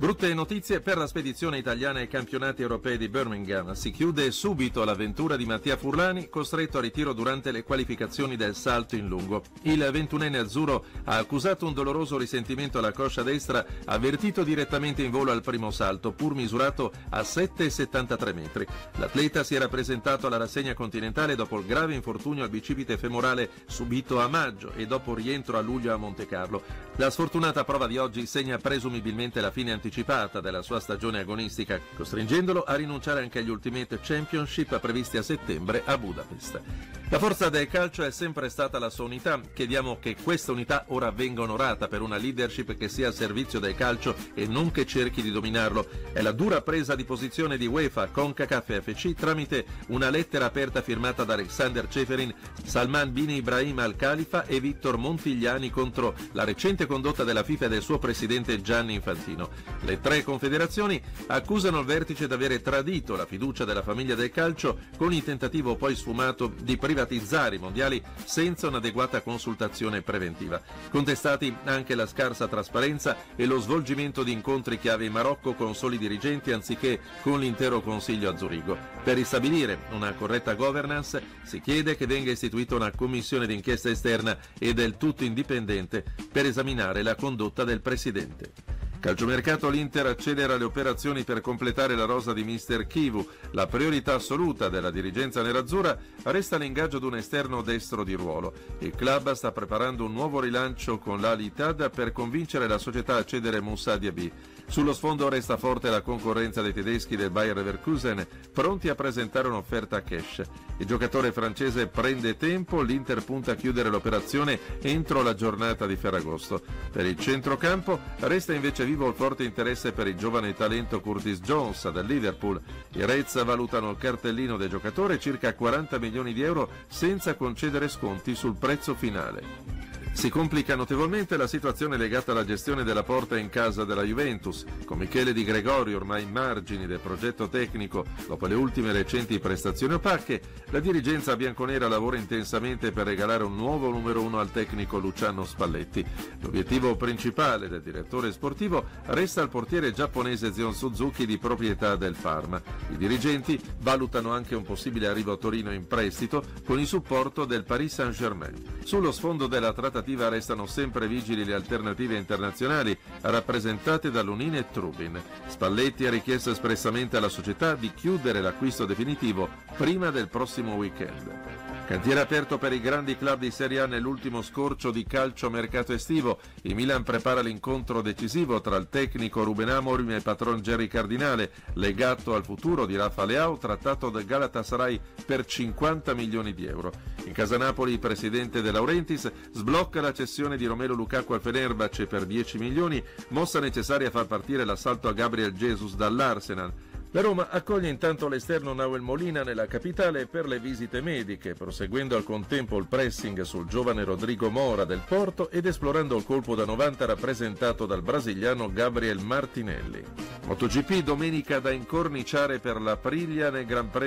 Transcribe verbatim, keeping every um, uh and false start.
Brutte notizie per la spedizione italiana ai campionati europei di Birmingham. Si chiude subito l'avventura di Mattia Furlani, costretto a ritiro durante le qualificazioni del salto in lungo. Il ventunenne azzurro ha accusato un doloroso risentimento alla coscia destra, avvertito direttamente in volo al primo salto, pur misurato a sette virgola settantatré metri. L'atleta si era presentato alla rassegna continentale dopo il grave infortunio al bicipite femorale subito a maggio e dopo rientro a luglio a Montecarlo. La sfortunata prova di oggi segna presumibilmente la fine anticipata della sua stagione agonistica, costringendolo a rinunciare anche agli Ultimate Championship previsti a settembre a Budapest. La forza del calcio è sempre stata la sua unità. Chiediamo che questa unità ora venga onorata per una leadership che sia al servizio del calcio e non che cerchi di dominarlo. È la dura presa di posizione di UEFA, CONCACAF e F C tramite una lettera aperta firmata da Alexander Ceferin, Salman bin Ibrahim Al Khalifa e Victor Montigliani contro la recente condotta della FIFA e del suo presidente Gianni Infantino. Le tre confederazioni accusano il vertice di avere tradito la fiducia della famiglia del calcio con il tentativo poi sfumato di privatizzare i mondiali senza un'adeguata consultazione preventiva. Contestati anche la scarsa trasparenza e lo svolgimento di incontri chiave in Marocco con soli dirigenti anziché con l'intero Consiglio a Zurigo. Per ristabilire una corretta governance si chiede che venga istituita una commissione d'inchiesta esterna e del tutto indipendente per esaminare la condotta del presidente. Calciomercato, l'Inter accelera le operazioni per completare la rosa di mister Chivu. La priorità assoluta della dirigenza nerazzurra resta l'ingaggio di un esterno destro di ruolo. Il club sta preparando un nuovo rilancio con l'Al Ittihad per convincere la società a cedere Moussa Diaby. Sullo sfondo resta forte la concorrenza dei tedeschi del Bayer Leverkusen, pronti a presentare un'offerta a cash. Il giocatore francese prende tempo, l'Inter punta a chiudere l'operazione entro la giornata di Ferragosto. Per il centrocampo resta invece vivo il forte interesse per il giovane talento Curtis Jones del Liverpool. I Reds valutano il cartellino del giocatore circa quaranta milioni di euro senza concedere sconti sul prezzo finale. Si complica notevolmente la situazione legata alla gestione della porta in casa della Juventus. Con Michele Di Gregorio ormai in margini del progetto tecnico dopo le ultime recenti prestazioni opache, la dirigenza bianconera lavora intensamente per regalare un nuovo numero uno al tecnico Luciano Spalletti. L'obiettivo principale del direttore sportivo resta il portiere giapponese Zion Suzuki di proprietà del Parma. I dirigenti valutano anche un possibile arrivo a Torino in prestito con il supporto del Paris Saint-Germain. Sullo sfondo della trattativa restano sempre vigili le alternative internazionali rappresentate dall'Unine e Trubin. Spalletti ha richiesto espressamente alla società di chiudere l'acquisto definitivo prima del prossimo weekend. Cantiere aperto per i grandi club di Serie A nell'ultimo scorcio di calcio mercato estivo. Il Milan prepara l'incontro decisivo tra il tecnico Ruben Amorim e il patron Jerry Cardinale, legato al futuro di Rafa Leao, trattato dal Galatasaray per cinquanta milioni di euro. In casa Napoli il presidente De Laurentiis sblocca la cessione di Romelu Lukaku al Fenerbahce per dieci milioni, mossa necessaria a far partire l'assalto a Gabriel Jesus dall'Arsenal. La Roma accoglie intanto l'esterno Nahuel Molina nella capitale per le visite mediche, proseguendo al contempo il pressing sul giovane Rodrigo Mora del Porto ed esplorando il colpo da novanta rappresentato dal brasiliano Gabriel Martinelli. MotoGP, domenica da incorniciare per l'Aprilia nel Gran Premio